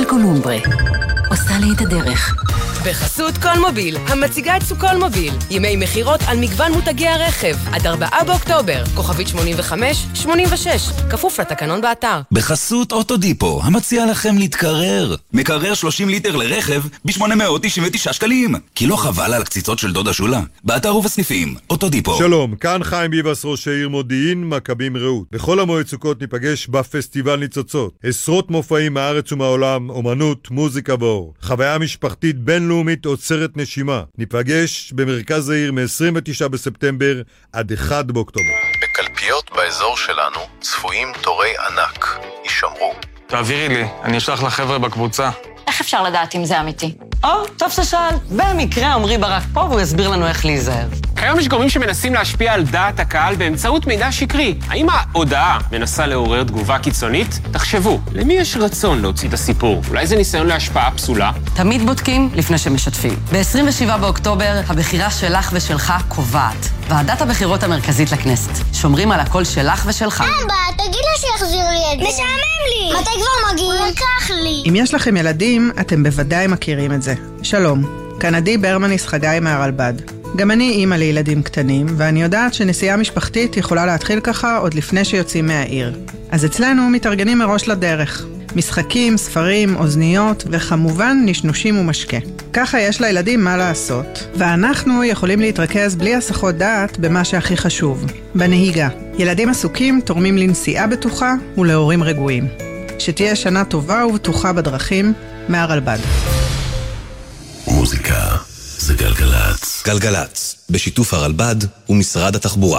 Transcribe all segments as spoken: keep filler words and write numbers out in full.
קולומbre. עושה לי את הדרך. בחסות קולמוביל, המציגה את סוכול מוביל. ימי מחירות על מגוון מותגי הרכב. עד ארבעה באוקטובר. כוכבית שמונים וחמש שמונים ושש. כפוף לתקנון באתר. בחסות אוטודיפו, המציע לכם להתקרר. מקרר שלושים ליטר לרכב ב-שמונה מאות תשעים ותשעה שקלים. כי לא חבל על הקציצות של דודה שולה. באתר ובסניפים, אוטודיפו. שלום, כאן חיים ביבס, ראש העיר מודיעין, מכבים רעות. בכל המועד סוכות ניפגש בפסטיבל ניצוצות. עשרות מופעים מהארץ ומהעולם, אומנות, מוזיקה ואור. חוויה משפחתית בינלאומית עוצרת נשימה. ניפגש במרכז העיר מ-עשרים ותשעה בספטמבר עד אחד באוקטובר. בקלפיות באזור שלנו צפויים תורי ענק. יישמרו. תעבירי לי, אני אשלח לחבר'ה בקבוצה. איך אפשר לדעת אם זה אמיתי? או, טוב ששאל. במקרה עמרי ברק פה והוא יסביר לנו איך להיזהר. כיום יש גורמים שמנסים להשפיע על דעת הקהל באמצעות מידע שקרי. האם ההודעה מנסה לעורר תגובה קיצונית? תחשבו, למי יש רצון להוציא את הסיפור? אולי זה ניסיון להשפעה פסולה? תמיד בודקים לפני שמשתפים. ב-עשרים ושבעה באוקטובר הבחירה שלך ושלך קובעת. ועדת הבחירות המרכזית לכנסת. שומרים על הקול שלך ושלך. אבא, תגיד לה שיחזיר לי את זה. משעמם לי. מתי כבר מגיעים? הוא לקח לי. אם יש לכם ילדים, אתם בוודאי מכירים את זה. שלום, כאן עדי ברמניס חגי מהרלב"ד. גם אני אימא לילדים קטנים, ואני יודעת שנסיעה משפחתית יכולה להתחיל ככה עוד לפני שיוצאים מהעיר. אז אצלנו מתארגנים מראש לדרך. משחקים, ספרים, אוזניות, וכמובן נשנושים ומשקה. ככה יש לילדים מה לעשות, ואנחנו יכולים להתרכז בלי הסחות דעת במה שהכי חשוב, בנהיגה. ילדים עסוקים תורמים לנסיעה בטוחה ולהורים רגועים. שתהיה שנה טובה ובטוחה בדרכים, מהרלב"ד. מוזיקה זה גלגלץ. גלגלץ, בשיתוף הרלב"ד ומשרד התחבורה.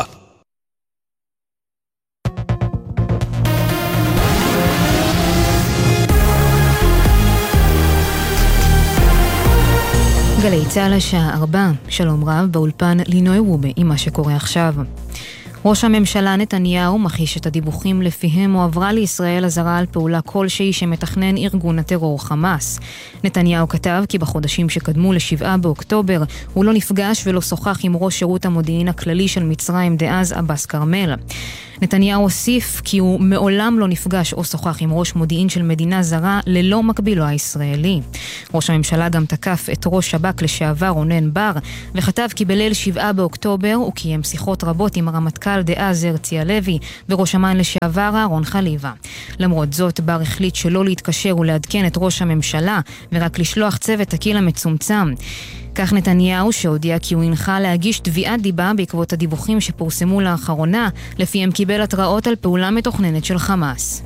גלי צהל השעה ארבע, שלום רב, באולפן לינוי רובה עם מה שקורה עכשיו. ראש הממשלה נתניהו מכחיש את הדיווחים לפיהם הועברה לישראל הזרה על פעולה כלשהי שמתכנן ארגון הטרור חמאס. נתניהו כתב כי בחודשים שקדמו לשבעה באוקטובר הוא לא נפגש ולא שוחח עם ראש שירות המודיעין הכללי של מצרים דאז אבס כרמל. נתניהו הוסיף כי הוא מעולם לא נפגש או שוחח עם ראש מודיעין של מדינה זרה ללא מקבילו הישראלי. ראש הממשלה גם תקף את ראש שב"כ לשעבר רונן בר וכתב כי בליל שבעה באוקטובר הוא קיים שיחות רבות עם הרמטכ"ל דאז הרצי הלוי וראש אמ"ן לשעבר אהרון חליבה. למרות זאת בר החליט שלא להתקשר ולעדכן את ראש הממשלה ורק לשלוח צוות תקיל המצומצם. כך נתניהו שהודיע כי הוא הנחה להגיש תביעת דיבה בעקבות הדיווחים שפורסמו לאחרונה, לפיהם קיבל התראות על פעולה מתוכננת של חמאס.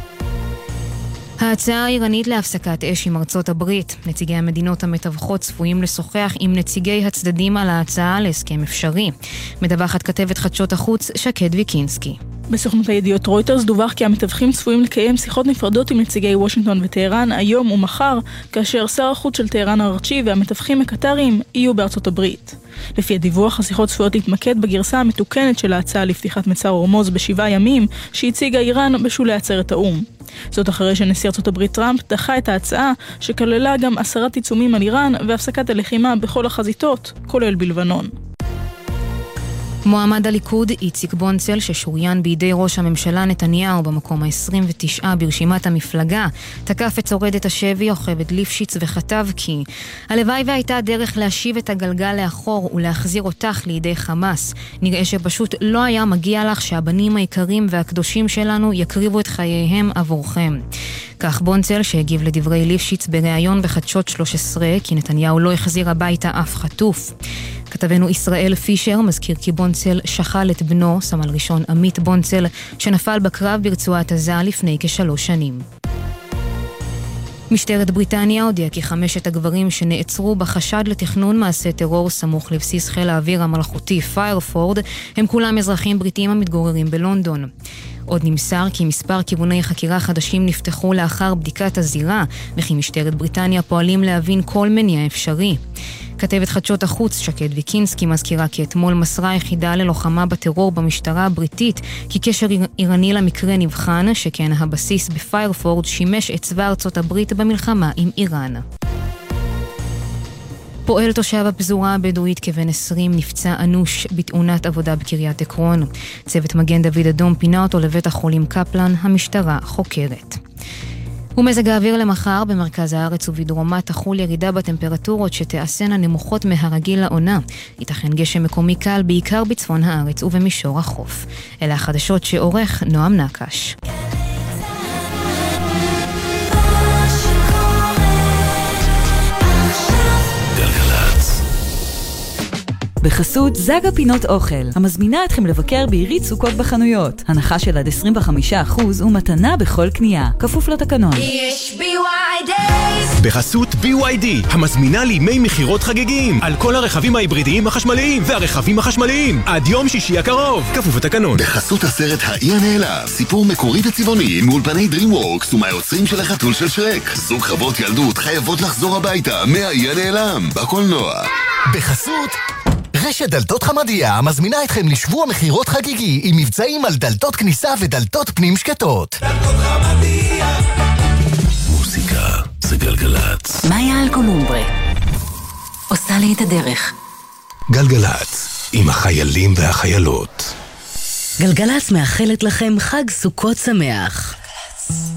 ההצעה האיראנית להפסקת אש עם ארצות הברית. נציגי המדינות המתווכות צפויים לשוחח עם נציגי הצדדים על ההצעה להסכם אפשרי. מדווחת כתבת חדשות החוץ שקד ויקינסקי. בסוכנות הידיעות רויטרס דווח כי המתווכים צפויים לקיים שיחות נפרדות עם נציגי וושינגטון וטהרן היום ומחר, כאשר שר החוץ של טהרן הארצי והמתווכים הקטריים יהיו בארצות הברית. לפי הדיווח, השיחות צפויות להתמקד בגרסה המתוקנת של ההצעה לפתיחת מצר הורמוז בשבעה ימים, שהציגה איראן בשולי עצרת האו"ם. זאת אחרי שנשיא ארצות הברית טראמפ דחה את ההצעה, שכללה גם עשרת עיצומים על איראן והפסקת הלחימה בכל החזיתות, כולל בלבנון. מועמד הליכוד איציק בונצל ששוריין בידי ראש הממשלה נתניהו במקום ה-עשרים ותשע ברשימת המפלגה תקף את שורדת השבי יוכבד ליפשיץ וכתב כי הלוואי והייתה דרך להשיב את הגלגל לאחור ולהחזיר אותך לידי חמאס. נראה שפשוט לא היה מגיע לך שהבנים העיקרים והקדושים שלנו יקריבו את חייהם עבורכם. כך בונצל שהגיב לדברי ליפשיץ בריאיון בחדשות שלוש עשרה כי נתניהו לא החזיר הביתה אף חטוף. כתבנו ישראל פישר מזכיר כי בונצל שחל את בנו, סמל ראשון עמית בונצל, שנפל בקרב ברצועת עזה לפני כשלוש שנים. משטרת בריטניה הודיעה כי חמשת הגברים שנעצרו בחשד לתכנון מעשה טרור סמוך לבסיס חיל האוויר המלכותי פיירפורד, הם כולם אזרחים בריטים המתגוררים בלונדון. עוד נמסר כי מספר כיווני חקירה חדשים נפתחו לאחר בדיקת הזירה, וכי משטרת בריטניה פועלים להבין כל מניע אפשרי. כתבת חדשות החוץ שקד ויקינסקי מזכירה כי אתמול מסרה יחידה ללוחמה בטרור במשטרה הבריטית כי קשר איראני למקרה נבחן, שכן הבסיס בפיירפורד שימש את צבא ארצות הברית במלחמה עם איראן. פועל תושב הפזורה הבדואית כבן עשרים נפצע אנוש בתאונת עבודה בקריית עקרון. צוות מגן דוד אדום פינה אותו לבית החולים קפלן, המשטרה חוקרת. ומזג האוויר למחר במרכז הארץ ובדרומה תחול ירידה בטמפרטורות שתעשנה נמוכות מהרגיל לעונה. ייתכן גשם מקומי קל בעיקר בצפון הארץ ובמישור החוף. אלה החדשות שעורך נועם נקש. בחסות זגה פינות אוכל, המזמינה אתכם לבקר בעירית סוכות בחנויות. הנחה של עד עשרים וחמישה אחוז ומתנה בכל קנייה. כפוף לתקנון. יש בי וואי דיז. בחסות בי וואי די, המזמינה לימי מחירות חגיגים על כל הרכבים ההיברידיים החשמליים והרכבים החשמליים עד יום שישי הקרוב. כפוף לתקנון. בחסות הסרט האי הנעלם, סיפור מקורי וצבעוני מאולפני DreamWorks ומהיוצרים של החתול של שרק. זוג חוות ילדות חייבות לחזור הביתה מהאי הנעלם בקולנוע. בחסות רשת דלתות חמדיה מזמינה אתכם לשבוע מחירות חגיגי עם מבצעים על דלתות כניסה ודלתות פנים שקטות. דלתות חמדיה. מוזיקה זה גלגלצ. מאיה אלקומומברה עושה לי את הדרך. גלגלצ עם החיילים והחיילות. גלגלצ מאחלת לכם חג סוכות שמח.